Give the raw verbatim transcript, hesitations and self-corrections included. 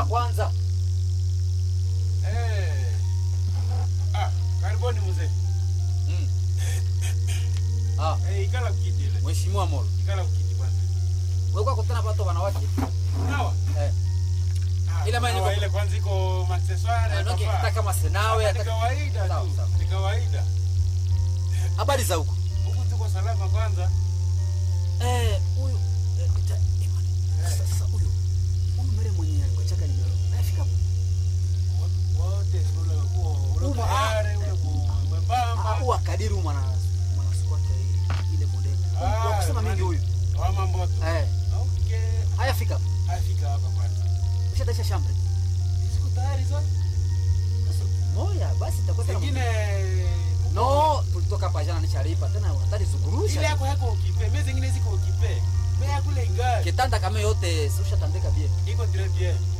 kwanza. Eh. Ah, karibuni mzee. Mm. Ah, eh ikala kiti ile. Mheshimiwa Molo. Ikala kiti kwanza. Wewe kwa kutana watu wanawake. Nawa. Eh. Ah, ile mimi ile kwanza iko accessoire hapa. Ndio hata kama senawe hata kawaida tu. Ni kawaida. Habari za huko? Huko tuko salama kwanza. Eh, huyu sasa huyu. Huyu mre mwenye alikochaka nimero. Nafika hapo. Wote sura kwa ule tayari ule mbamba. Huwa kadiri mwana mwana squat ile model. Kwa kusema mimi huyu. Wa mambo tu. Eh. Okay. Haya fika. Haya fika hapa kwanza. Ushataisha shamba. Siko tayari zote. Moya basi tutakwenda nyingine. No, tulitoka hapa jana nishalipa tena hatari zungurusha. Ile yako yako ukipe, mimi zingine ziko ukipe. Mimi yakule ingali. Kitanda kama yote si ushatandika bie. Iko très bien.